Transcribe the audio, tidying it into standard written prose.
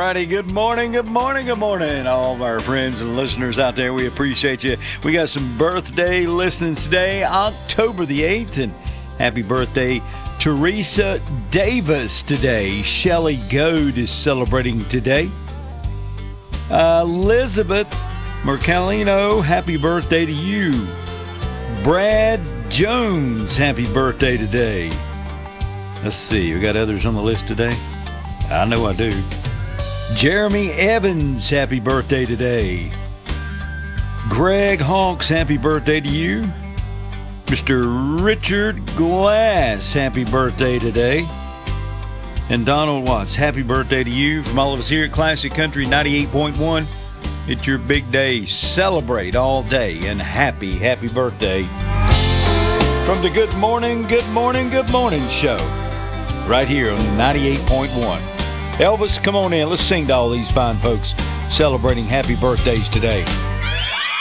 righty. Good morning, good morning, good morning. All of our friends and listeners out there, we appreciate you. We got some birthday listenings today, October the 8th, and happy birthday, Teresa Davis today. Shelley Goad is celebrating today. Elizabeth Mercalino, happy birthday to you. Brad Jones, happy birthday today. Let's see, we got others on the list today? I know I do. Jeremy Evans, happy birthday today. Greg Honks, happy birthday to you. Mr. Richard Glass, happy birthday today. And Donald Watts, happy birthday to you. From all of us here at Classic Country 98.1, it's your big day. Celebrate all day and happy birthday. From the Good Morning, Good Morning, Good Morning show, right here on 98.1. Elvis, come on in. Let's sing to all these fine folks celebrating happy birthdays today.